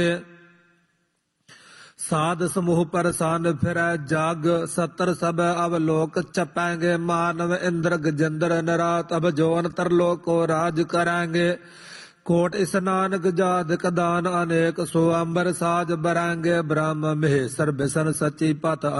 साध समूह परसान फिरै जग सतर सब अवलोक चपेंगे मानव इंद्र गजेंद्र नरात अब जोन तरलोक को राज करेंगे कोट स्नानक जादक दान अनेक सो अंबर साज बरेंगे ब्रह्म महेश्वर बिसन सची पत